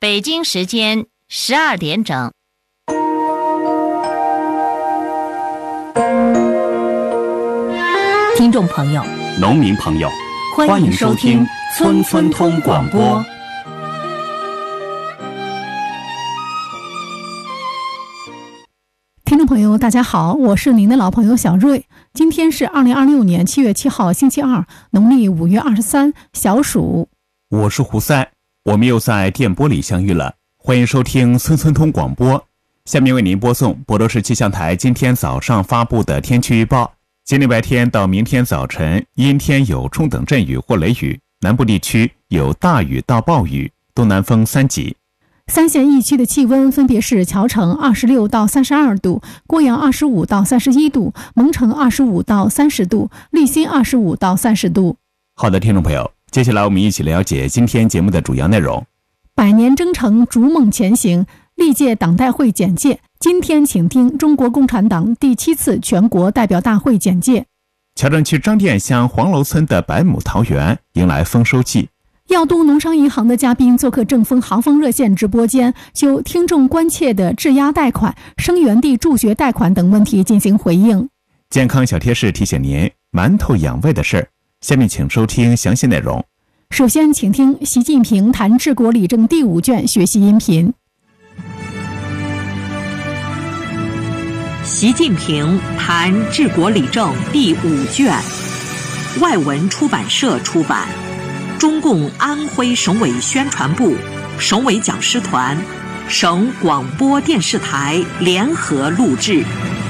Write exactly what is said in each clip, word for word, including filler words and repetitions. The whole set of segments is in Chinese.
北京时间十二点整。听众朋友、 农民朋友， 欢迎收听村村通广播。 听众朋友大家好，我是您的老朋友小瑞。今天是二零二六年七月七号星期二，农历五月二十三，小暑。 我是胡塞，我们又在电波里相遇了，欢迎收听村村通广播。下面为您播送博多市气象台今天早上发布的天气预报。今天白天到明天早晨，阴天有中等阵雨或雷雨，南部地区有大雨到暴雨，东南风三级。 三县一区的气温分别是谯城二十六到三十二度，郭阳二十五到三十一度，蒙城二十五到三十度，利辛二十五到三十度。 好的，听众朋友，接下来我们一起了解今天节目的主要内容。 百年征程逐梦前行，历届党代会简介。今天请听中国共产党第七次全国代表大会简介。 乔镇区张店乡黄楼村的百亩桃园迎来丰收季。 耀都农商银行的嘉宾做客正丰航丰热线直播间，就听众关切的质押贷款、生源地助学贷款等问题进行回应。 健康小贴士提醒您馒头养胃的事儿，下面请收听详细内容。 首先请听习近平谈治国理政第五卷学习音频。 习近平谈治国理政第五卷，外文出版社出版，中共安徽省委宣传部、省委讲师团、省广播电视台联合录制。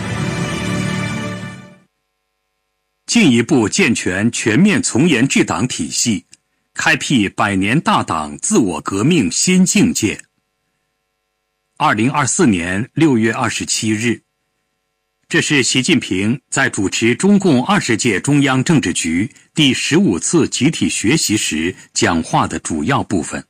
进一步健全全面从严治党体系，开辟百年大党自我革命新境界。二零二四年六月二十七日，这是习近平在主持中共二十届中央政治局第十五次集体学习时讲话的主要部分。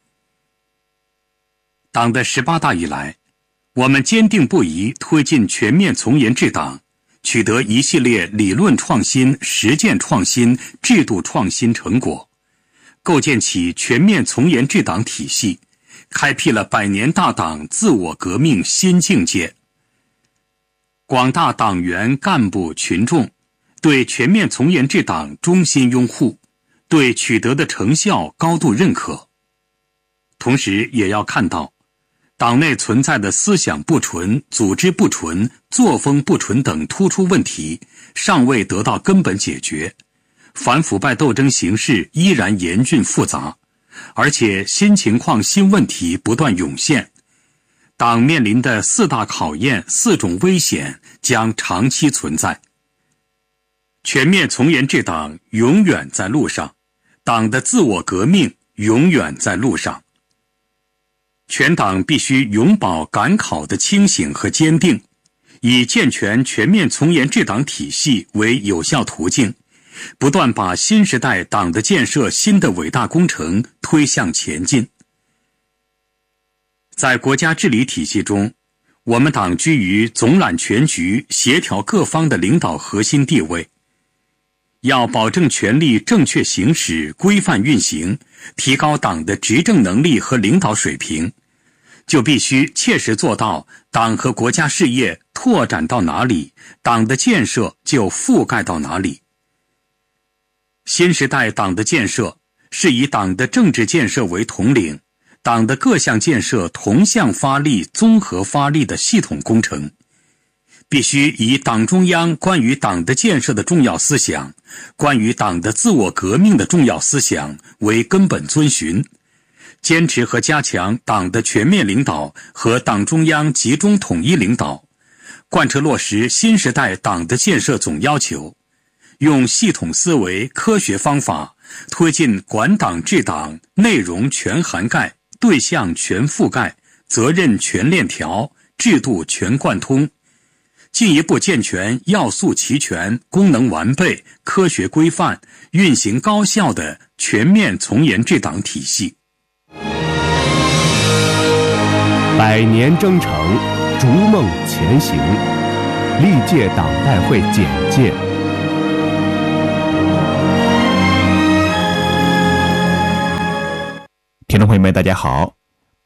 党的十八大以来，我们坚定不移推进全面从严治党，取得一系列理论创新、实践创新、制度创新成果，构建起全面从严治党体系，开辟了百年大党自我革命新境界。广大党员干部群众对全面从严治党衷心拥护，对取得的成效高度认可。同时也要看到，党内存在的思想不纯、组织不纯、作风不纯等突出问题尚未得到根本解决，反腐败斗争形势依然严峻复杂，而且新情况新问题不断涌现。党面临的四大考验、四种危险将长期存在。全面从严治党永远在路上，党的自我革命永远在路上。全党必须永葆赶考的清醒和坚定，以健全全面从严治党体系为有效途径，不断把新时代党的建设新的伟大工程推向前进。在国家治理体系中，我们党居于总揽全局、协调各方的领导核心地位。要保证权力正确行使、规范运行，提高党的执政能力和领导水平，就必须切实做到党和国家事业拓展到哪里，党的建设就覆盖到哪里。新时代党的建设是以党的政治建设为统领，党的各项建设同向发力、综合发力的系统工程，必须以党中央关于党的建设的重要思想、关于党的自我革命的重要思想为根本遵循，坚持和加强党的全面领导和党中央集中统一领导，贯彻落实新时代党的建设总要求，用系统思维、科学方法推进管党治党内容全涵盖、对象全覆盖、责任全链条、制度全贯通，进一步健全要素齐全、功能完备、科学规范、运行高效的全面从严治党体系。 百年征程，逐梦前行，历届党代会简介。 听众朋友们大家好，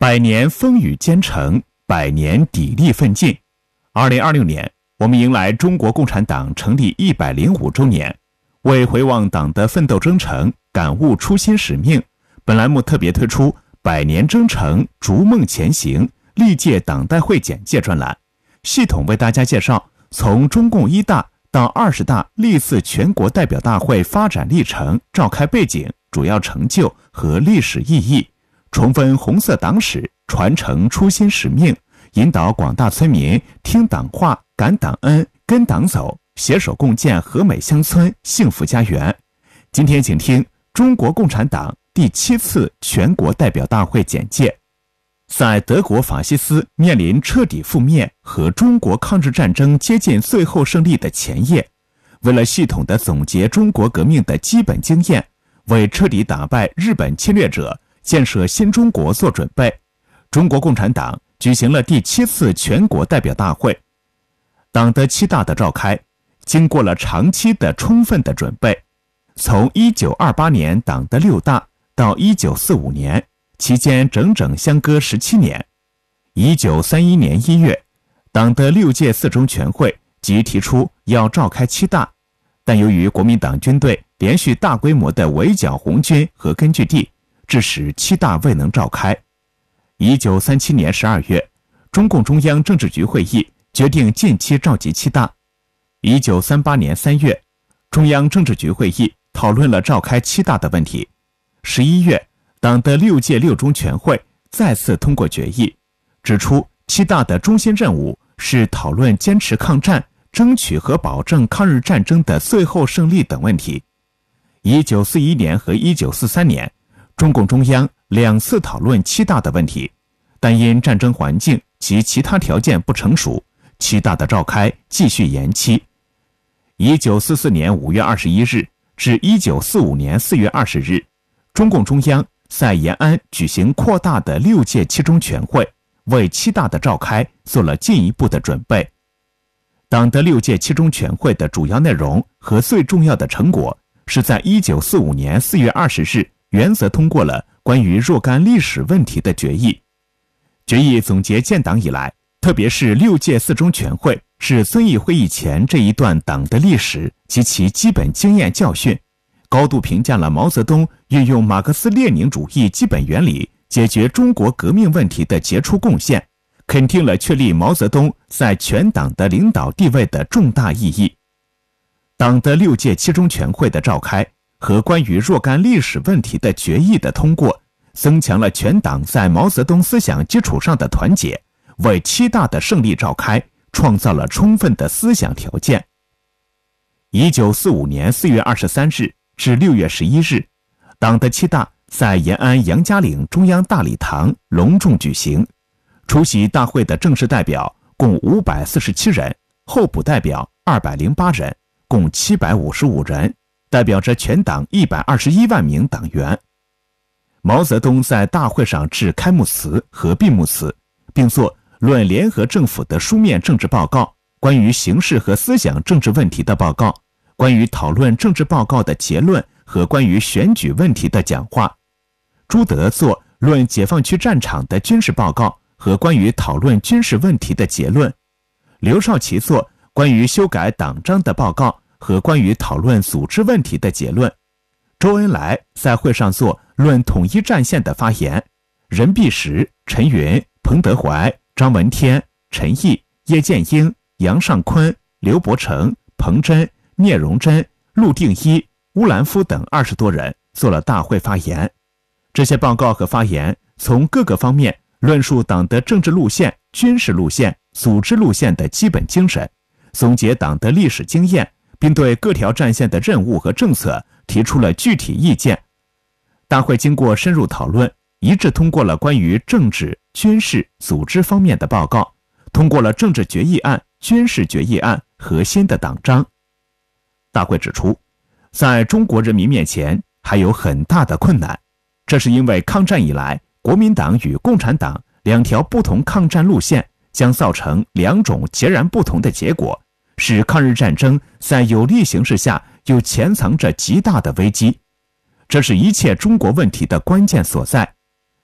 百年风雨兼程，百年砥砺奋进。二零二六年，我们迎来中国共产党成立一百零五周年。为回望党的奋斗征程，感悟初心使命，本栏目特别推出百年征程逐梦前行历届党代会简介专栏，系统为大家介绍从中共一大到二十大历次全国代表大会发展历程、召开背景、主要成就和历史意义，重温红色党史，传承初心使命，引导广大村民听党话、感党恩、跟党走，携手共建和美乡村、幸福家园。今天请听中国共产党第七次全国代表大会简介。在德国法西斯面临彻底覆灭和中国抗日战争接近最后胜利的前夜，为了系统地总结中国革命的基本经验，为彻底打败日本侵略者、建设新中国做准备，中国共产党举行了第七次全国代表大会。党的七大的召开，经过了长期的充分的准备。从一九二八年党的六大到一九四五年，期间整整相隔十七年。一九三一年一月，党的六届四中全会即提出要召开七大，但由于国民党军队连续大规模的围剿红军和根据地，致使七大未能召开。一九三七年十二月，中共中央政治局会议决定近期召集七大。一九三八年三月，中央政治局会议讨论了召开七大的问题。十一月，党的六届六中全会再次通过决议，指出七大的中心任务是讨论坚持抗战、争取和保证抗日战争的最后胜利等问题。一九四一年和一九四三年，中共中央两次讨论七大的问题，但因战争环境及其他条件不成熟，七大的召开继续延期。一九四四年五月二十一日至一九四五年四月二十日，中共中央在延安举行扩大的六届七中全会，为七大的召开做了进一步的准备。党的六届七中全会的主要内容和最重要的成果，是在一九四五年四月二十日原则通过了关于若干历史问题的决议。决议总结建党以来，特别是六届四中全会是遵义会议前这一段党的历史及其基本经验教训，高度评价了毛泽东运用马克思列宁主义基本原理解决中国革命问题的杰出贡献，肯定了确立毛泽东在全党的领导地位的重大意义。党的六届七中全会的召开和关于若干历史问题的决议的通过，增强了全党在毛泽东思想基础上的团结，为七大的胜利召开创造了充分的思想条件。一九四五年四月二十三日至六月十一日，党的七大在延安杨家岭中央大礼堂隆重举行。出席大会的正式代表共五百四十七人，候补代表二百零八人，共七百五十五人，代表着全党一百二十一万名党员。毛泽东在大会上致开幕词和闭幕词，并作论联合政府的书面政治报告、关于形势和思想政治问题的报告、关于讨论政治报告的结论和关于选举问题的讲话。朱德作论解放区战场的军事报告和关于讨论军事问题的结论。刘少奇作关于修改党章的报告和关于讨论组织问题的结论。周恩来在会上作论统一战线的发言。任弼时、陈云、彭德怀、张闻天、陈毅、叶剑英、杨尚昆、刘伯承、彭真、聂荣臻、陆定一、乌兰夫等二十多人做了大会发言。这些报告和发言从各个方面论述党的政治路线、军事路线、组织路线的基本精神，总结党的历史经验，并对各条战线的任务和政策提出了具体意见。大会经过深入讨论，一致通过了关于政治、军事、组织方面的报告，通过了政治决议案、军事决议案和新的党章。大会指出，在中国人民面前还有很大的困难，这是因为抗战以来，国民党与共产党两条不同抗战路线将造成两种截然不同的结果，使抗日战争在有利形势下又潜藏着极大的危机。这是一切中国问题的关键所在。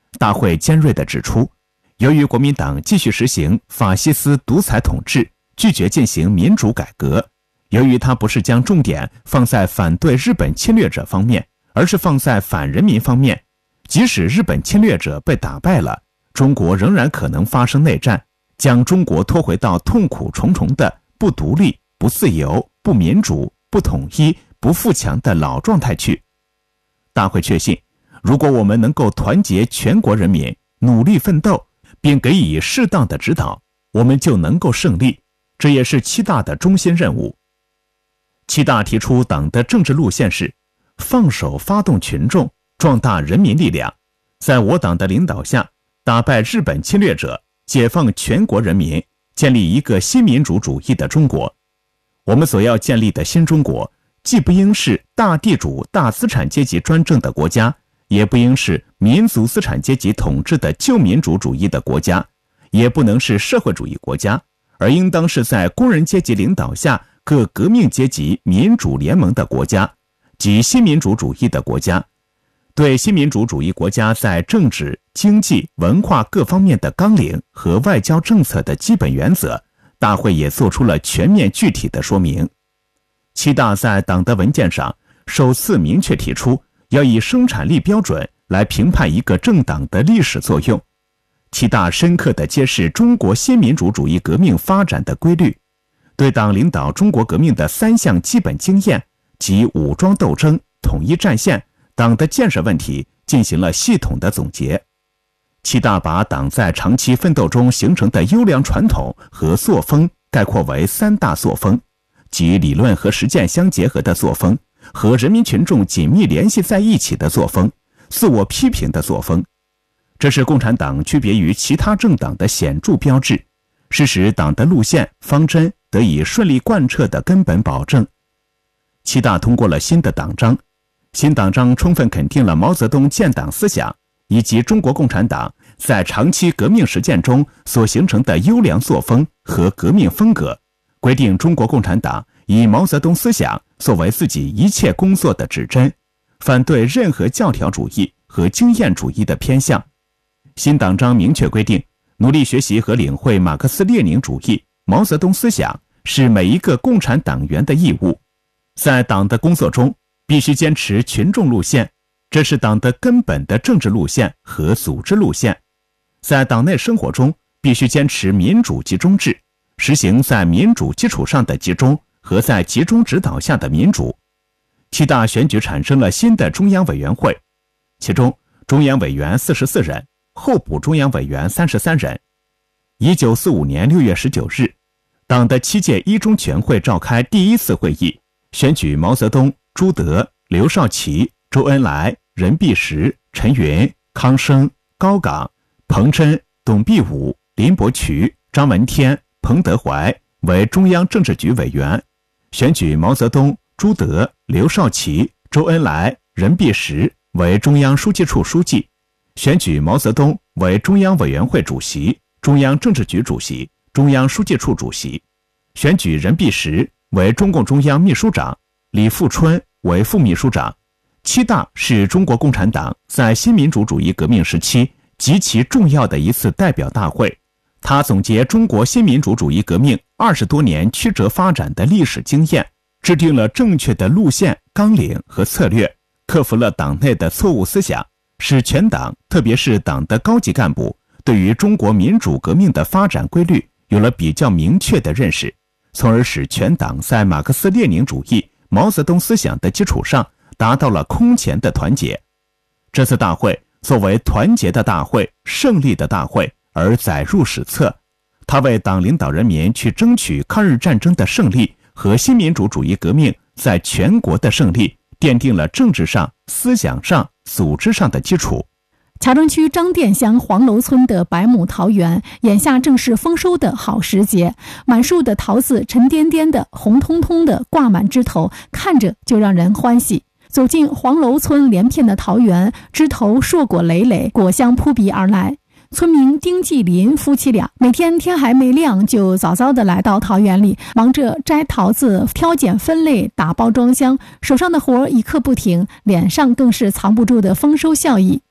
大会尖锐地指出，由于国民党继续实行法西斯独裁统治，拒绝进行民主改革，由于他不是将重点放在反对日本侵略者方面，而是放在反人民方面，即使日本侵略者被打败了，中国仍然可能发生内战，将中国拖回到痛苦重重的不独立、不自由、不民主、不统一、不富强的老状态去。大会确信，如果我们能够团结全国人民，努力奋斗，并给予适当的指导，我们就能够胜利。这也是七大的中心任务。七大提出党的政治路线是放手发动群众，壮大人民力量，在我党的领导下打败日本侵略者，解放全国人民，建立一个新民主主义的中国。我们所要建立的新中国，既不应是大地主大资产阶级专政的国家，也不应是民族资产阶级统治的旧民主主义的国家，也不能是社会主义国家，而应当是在工人阶级领导下各革命阶级民主联盟的国家，即新民主主义的国家。对新民主主义国家在政治、经济、文化各方面的纲领和外交政策的基本原则，大会也做出了全面具体的说明。七大在党的文件上首次明确提出，要以生产力标准来评判一个政党的历史作用。七大深刻地揭示中国新民主主义革命发展的规律，对党领导中国革命的三项基本经验，即武装斗争、统一战线、党的建设问题进行了系统的总结。七大把党在长期奋斗中形成的优良传统和作风概括为三大作风，即理论和实践相结合的作风，和人民群众紧密联系在一起的作风，自我批评的作风。这是共产党区别于其他政党的显著标志，是使党的路线方针得以顺利贯彻的根本保证。七大通过了新的党章，新党章充分肯定了毛泽东建党思想以及中国共产党在长期革命实践中所形成的优良作风和革命风格，规定中国共产党以毛泽东思想作为自己一切工作的指针，反对任何教条主义和经验主义的偏向。新党章明确规定，努力学习和领会马克思列宁主义、毛泽东思想是每一个共产党员的义务。在党的工作中，必须坚持群众路线，这是党的根本的政治路线和组织路线。在党内生活中，必须坚持民主集中制，实行在民主基础上的集中和在集中指导下的民主。七大选举产生了新的中央委员会，其中中央委员四十四人，候补中央委员三十三人。一九四五年六月十九日，党的七届一中全会召开第一次会议，选举毛泽东、朱德、刘少奇、周恩来、任弼时、陈云、康生、高岗、彭真、董必武、林伯渠、张闻天、彭德怀为中央政治局委员，选举毛泽东、朱德、刘少奇、周恩来、任弼时为中央书记处书记，选举毛泽东为中央委员会主席、中央政治局主席、中央书记处主席，选举任弼时为中共中央秘书长，李富春为副秘书长。七大是中国共产党在新民主主义革命时期极其重要的一次代表大会，它总结中国新民主主义革命二十多年曲折发展的历史经验，制定了正确的路线、纲领和策略，克服了党内的错误思想，使全党，特别是党的高级干部，对于中国民主革命的发展规律有了比较明确的认识，从而使全党在马克思列宁主义、毛泽东思想的基础上达到了空前的团结。这次大会作为团结的大会、胜利的大会而载入史册，它为党领导人民去争取抗日战争的胜利和新民主主义革命在全国的胜利奠定了政治上、思想上、组织上的基础。 乔城区张店乡黄楼村的百亩桃园，眼下正是丰收的好时节，满树的桃子沉甸甸的、红彤彤的挂满枝头，看着就让人欢喜。走进黄楼村连片的桃园，枝头硕果累累，果香扑鼻而来。村民丁继林夫妻俩每天天还没亮就早早的来到桃园里，忙着摘桃子、挑拣分类、打包装箱，手上的活一刻不停，脸上更是藏不住的丰收笑意。